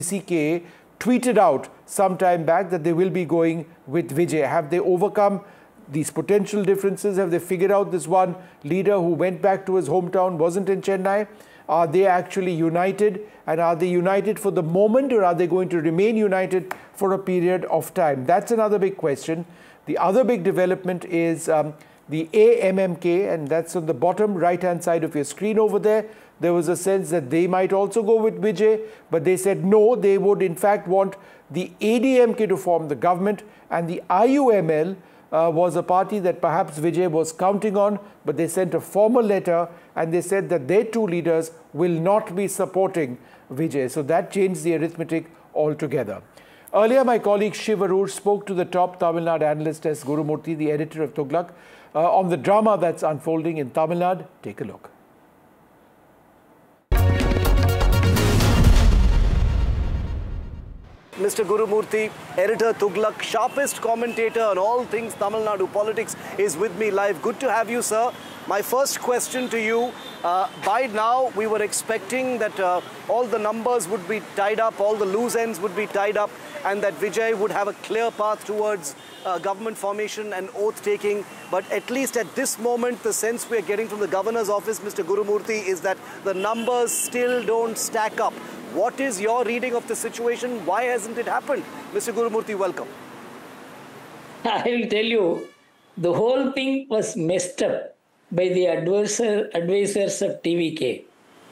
VCK tweeted out some time back that they will be going with Vijay. Have they overcome these potential differences? Have they figured out this one leader who went back to his hometown, wasn't in Chennai? Are they actually united? And are they united for the moment, or are they going to remain united for a period of time? That's another big question. The other big development is the AMMK, and that's on the bottom right-hand side of your screen over there. There was a sense that they might also go with Vijay, but they said no, they would in fact want the ADMK to form the government, and the IUML was a party that perhaps Vijay was counting on, but they sent a formal letter and they said that their two leaders will not be supporting Vijay. So that changed the arithmetic altogether. Earlier, my colleague Shiv Arur spoke to the top Tamil Nadu analyst S. Gurumurthy, the editor of Tughlaq, on the drama that's unfolding in Tamil Nadu. Take a look. Mr. Gurumurthy, editor Tughlaq, sharpest commentator on all things Tamil Nadu politics, is with me live. Good to have you, sir. My first question to you, by now we were expecting that all the numbers would be tied up, all the loose ends would be tied up, and that Vijay would have a clear path towards government formation and oath-taking. But at least at this moment, the sense we are getting from the governor's office, Mr. Gurumurthy, is that the numbers still don't stack up. What is your reading of the situation? Why hasn't it happened? Mr. Gurumurthy, welcome. I will tell you, the whole thing was messed up by the advisors of TVK,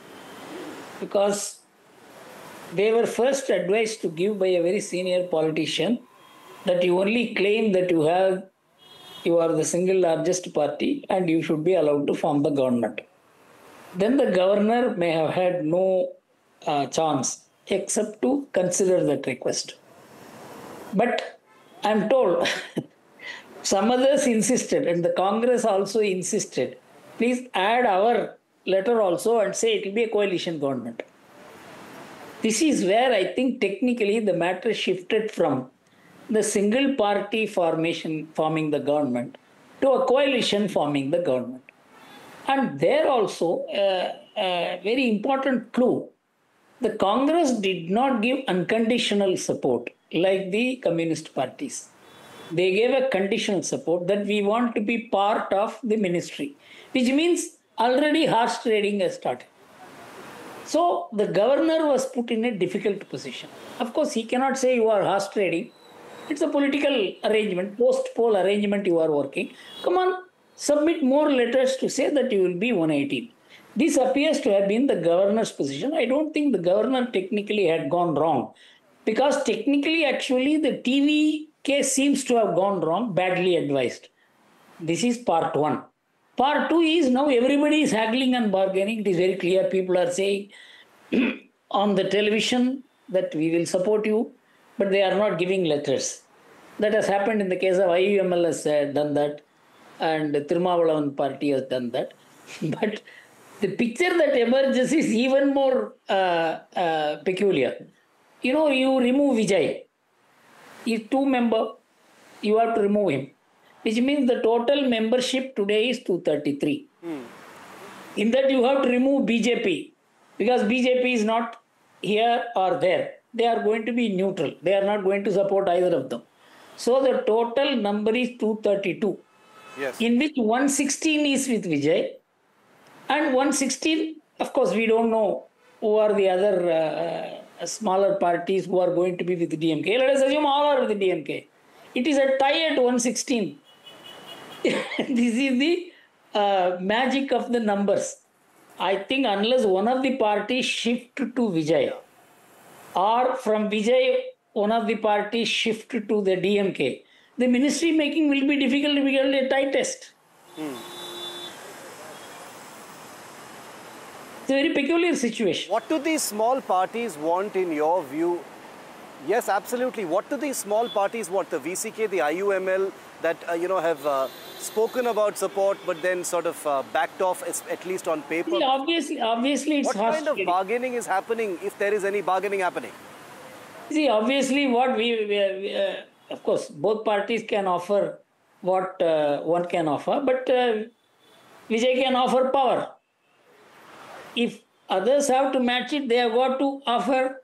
because they were first advised to give by a very senior politician that you only claim that you are the single largest party and you should be allowed to form the government. Then the governor may have had no chance except to consider that request. But I'm told some others insisted, and the Congress also insisted, please add our letter also and say it will be a coalition government. This is where I think technically the matter shifted from the single party forming the government to a coalition forming the government. And there also a very important clue. The Congress did not give unconditional support like the communist parties. They gave a conditional support that we want to be part of the ministry, which means already horse trading has started. So the governor was put in a difficult position. Of course, he cannot say you are horse trading. It's a political arrangement, post-poll arrangement you are working. Come on, submit more letters to say that you will be 118. This appears to have been the governor's position. I don't think the governor technically had gone wrong, because technically, actually, the TV case seems to have gone wrong, badly advised. This is part one. Part two is now everybody is haggling and bargaining. It is very clear. People are saying on the television that we will support you, but they are not giving letters. That has happened in the case of IUML has done that, and Tirumavalavan party has done that. But the picture that emerges is even more peculiar. You know, you remove Vijay. He's two-member, you have to remove him, which means the total membership today is 233. In that you have to remove BJP, because BJP is not here or there. They are going to be neutral. They are not going to support either of them. So the total number is 232, Yes. in which 116 is with Vijay, and 116, of course, we don't know who are the other smaller parties who are going to be with the DMK. Let us assume all are with the DMK. It is a tie at 116. This is the magic of the numbers. I think unless one of the parties shift to Vijay, or from Vijay one of the parties shift to the DMK, the ministry making will be difficult, a tie test. It's a very peculiar situation. What do these small parties want in your view? Yes, absolutely. What do these small parties want? The VCK, the IUML that have spoken about support, but then sort of backed off, at least on paper. See, obviously, it's what kind of bargaining is happening, if there is any bargaining happening? See, obviously, what of course, both parties can offer what one can offer, but Vijay can offer power. If others have to match it, they have got to offer